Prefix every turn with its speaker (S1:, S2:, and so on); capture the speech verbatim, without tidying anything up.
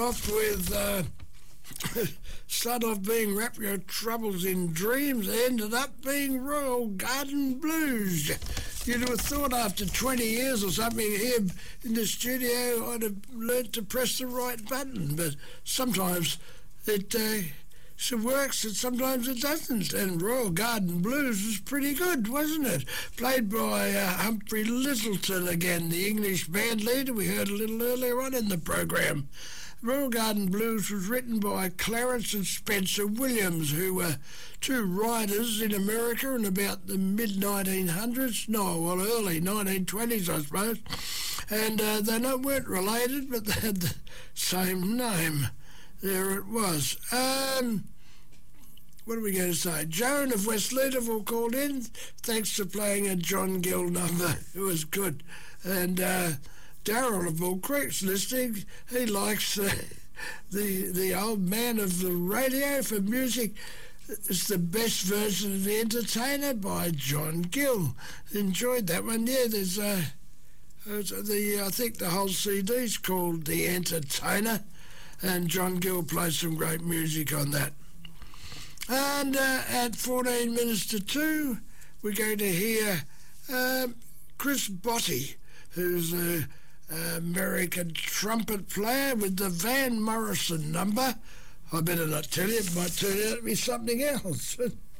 S1: Off with uh, start off being Wrap Your Troubles in Dreams, ended up being Royal Garden Blues. You'd have thought after twenty years or something here in the studio I'd have learnt to press the right button, but sometimes it uh, so works and sometimes it doesn't. And Royal Garden Blues was pretty good, wasn't it? Played by uh, Humphrey Lyttelton again, the English band leader we heard a little earlier on in the program. Royal Garden Blues was written by Clarence and Spencer Williams, who were two writers in America in about the mid nineteen hundreds, no, well, early nineteen twenties, I suppose. And uh, they not, weren't related, but they had the same name. There it was. Um, what are we going to say? Joan of West Leederville called in, thanks to playing a John Gill number. It was good. And uh, Darryl of Bull Creek's listening. He likes uh, the the old man of the radio for music. It's the best version of The Entertainer by John Gill. Enjoyed that one. Yeah, there's uh, the I think the whole C D's called The Entertainer, and John Gill plays some great music on that. And uh, at fourteen minutes to two, we're going to hear uh, Chris Botti, who's a American trumpet player with the Van Morrison number. I better not tell you, it might turn out to be something else.